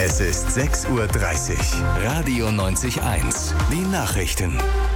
Es ist 6:30 Uhr. Radio 90.1. Die Nachrichten.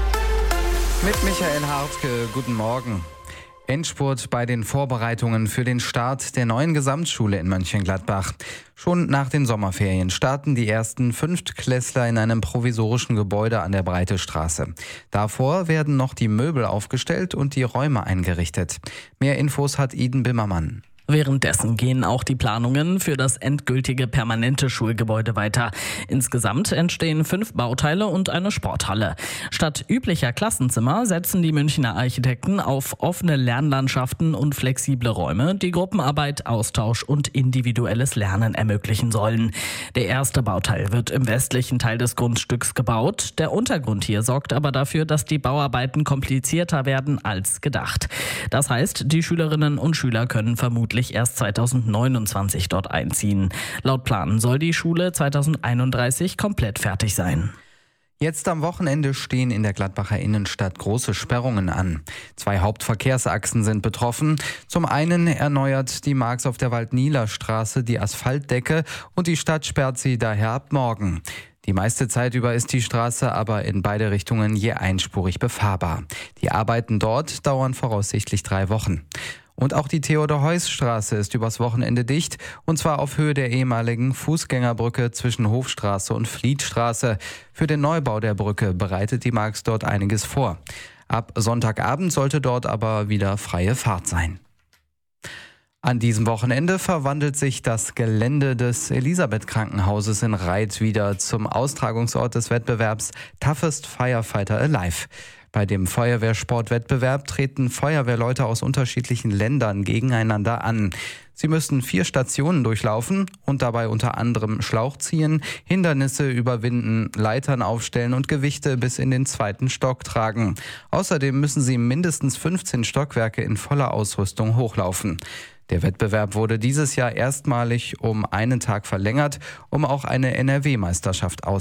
Mit Michael Hartke, guten Morgen. Endspurt bei den Vorbereitungen für den Start der neuen Gesamtschule in Mönchengladbach. Schon nach den Sommerferien starten die ersten Fünftklässler in einem provisorischen Gebäude an der Breite Straße. Davor werden noch die Möbel aufgestellt und die Räume eingerichtet. Mehr Infos hat Iden Bimmermann. Währenddessen gehen auch die Planungen für das endgültige permanente Schulgebäude weiter. Insgesamt entstehen 5 Bauteile und eine Sporthalle. Statt üblicher Klassenzimmer setzen die Münchner Architekten auf offene Lernlandschaften und flexible Räume, die Gruppenarbeit, Austausch und individuelles Lernen ermöglichen sollen. Der erste Bauteil wird im westlichen Teil des Grundstücks gebaut. Der Untergrund hier sorgt aber dafür, dass die Bauarbeiten komplizierter werden als gedacht. Das heißt, die Schülerinnen und Schüler können vermutlich erst 2029 dort einziehen. Laut Plan soll die Schule 2031 komplett fertig sein. Jetzt am Wochenende stehen in der Gladbacher Innenstadt große Sperrungen an. 2 Hauptverkehrsachsen sind betroffen. Zum einen erneuert die Marx auf der Waldnieler Straße die Asphaltdecke und die Stadt sperrt sie daher ab morgen. Die meiste Zeit über ist die Straße aber in beide Richtungen je einspurig befahrbar. Die Arbeiten dort dauern voraussichtlich 3 Wochen. Und auch die Theodor-Heuss-Straße ist übers Wochenende dicht, und zwar auf Höhe der ehemaligen Fußgängerbrücke zwischen Hofstraße und Flietstraße. Für den Neubau der Brücke bereitet die Marx dort einiges vor. Ab Sonntagabend sollte dort aber wieder freie Fahrt sein. An diesem Wochenende verwandelt sich das Gelände des Elisabeth-Krankenhauses in Reith wieder zum Austragungsort des Wettbewerbs Toughest Firefighter Alive. Bei dem Feuerwehrsportwettbewerb treten Feuerwehrleute aus unterschiedlichen Ländern gegeneinander an. Sie müssen 4 Stationen durchlaufen und dabei unter anderem Schlauch ziehen, Hindernisse überwinden, Leitern aufstellen und Gewichte bis in den 2. Stock tragen. Außerdem müssen sie mindestens 15 Stockwerke in voller Ausrüstung hochlaufen. Der Wettbewerb wurde dieses Jahr erstmalig um einen Tag verlängert, um auch eine NRW-Meisterschaft auszutragen.